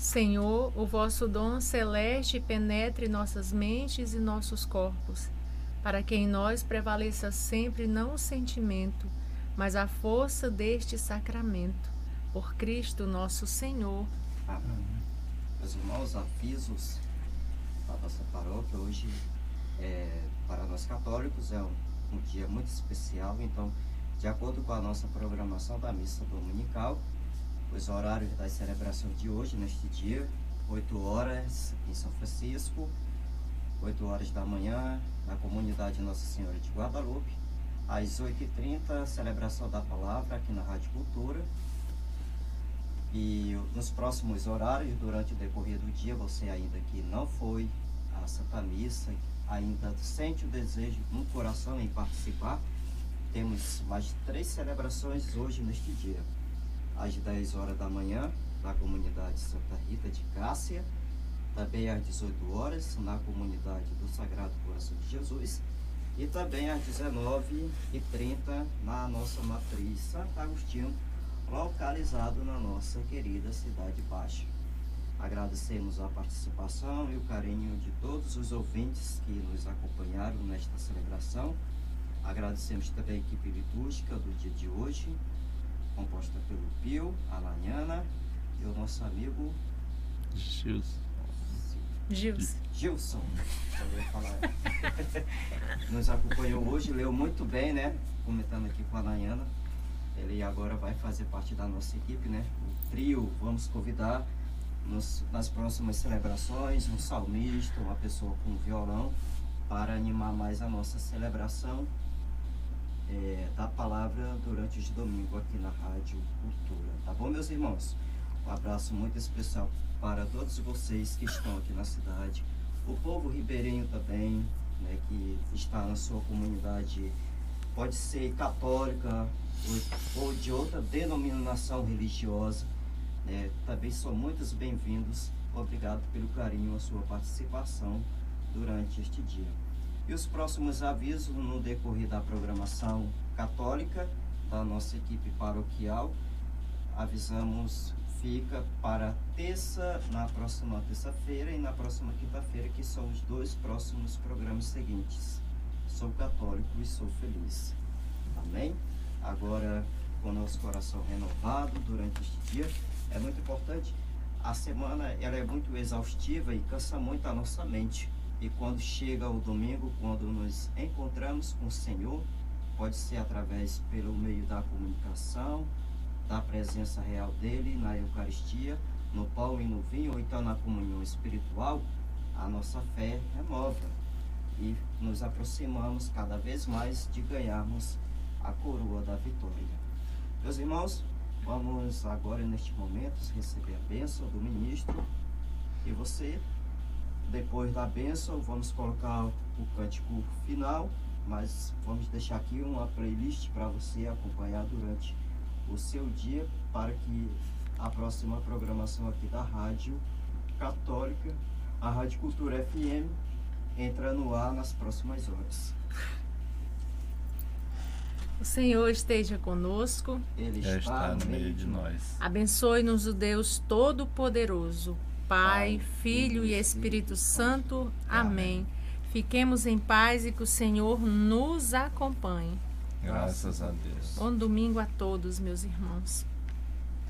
Senhor, o vosso dom celeste penetre nossas mentes e nossos corpos, para que em nós prevaleça sempre não o sentimento, mas a força deste sacramento. Por Cristo nosso Senhor. Amém. Meus irmãos, avisos da nossa paróquia. Hoje, para nós católicos, é um dia muito especial. Então, de acordo com a nossa programação da missa dominical, os horários das celebrações de hoje, neste dia: 8 horas em São Francisco, 8 horas da manhã na comunidade Nossa Senhora de Guadalupe, às 8h30, celebração da palavra aqui na Rádio Cultura. E nos próximos horários, durante o decorrer do dia, você ainda que não foi à Santa Missa, ainda sente o desejo no coração em participar, temos mais 3 celebrações hoje neste dia. Às 10 horas da manhã, na comunidade Santa Rita de Cássia, também às 18 horas, na comunidade do Sagrado Coração de Jesus, e também às 19h30, na nossa matriz Santo Agostinho, localizado na nossa querida Cidade Baixa. Agradecemos a participação e o carinho de todos os ouvintes que nos acompanharam nesta celebração. Agradecemos também a equipe litúrgica do dia de hoje, composta pelo Pio, a Laniana e o nosso amigo Gilson. Nos acompanhou hoje, leu muito bem, né? Comentando aqui com a Laniana. Ele agora vai fazer parte da nossa equipe, né? O trio, vamos convidar nas próximas celebrações um salmista, uma pessoa com violão, para animar mais a nossa celebração da palavra durante os domingos aqui na Rádio Cultura. Tá bom, meus irmãos? Um abraço muito especial para todos vocês que estão aqui na cidade, o povo ribeirinho também, né, que está na sua comunidade, pode ser católica ou de outra denominação religiosa, né, também são muitos bem-vindos. Obrigado pelo carinho, a sua participação durante este dia. E os próximos avisos no decorrer da programação católica da nossa equipe paroquial, avisamos, fica para na próxima terça-feira e na próxima quinta-feira, que são os 2 próximos programas seguintes. Sou católico e sou feliz. Amém? Agora, com o nosso coração renovado durante este dia, é muito importante. A semana ela é muito exaustiva e cansa muito a nossa mente. E quando chega o domingo, quando nos encontramos com o Senhor, pode ser através pelo meio da comunicação, da presença real dele na Eucaristia, no pão e no vinho, ou então na comunhão espiritual, a nossa fé renova e nos aproximamos cada vez mais de ganharmos a coroa da vitória. Meus irmãos, vamos agora neste momento receber a bênção do ministro, e você, depois da bênção, vamos colocar o cântico final, mas vamos deixar aqui uma playlist para você acompanhar durante o seu dia, para que a próxima programação aqui da Rádio Católica, a Rádio Cultura FM, entra no ar nas próximas horas. O Senhor esteja conosco. Ele está no meio de nós. Abençoe-nos o Deus Todo-Poderoso, Pai, Filho e Espírito Santo. Amém. Fiquemos em paz e que o Senhor nos acompanhe. Graças a Deus. Bom domingo a todos, meus irmãos.